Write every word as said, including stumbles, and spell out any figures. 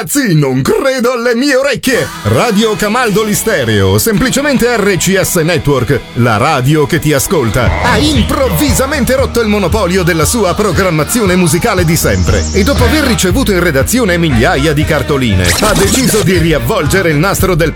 ragazzi, non credo alle mie orecchie! Radio Camaldoli Stereo, semplicemente R C S Network, la radio che ti ascolta, ha improvvisamente rotto il monopolio della sua programmazione musicale di sempre e dopo aver ricevuto in redazione migliaia di cartoline, ha deciso di riavvolgere il nastro del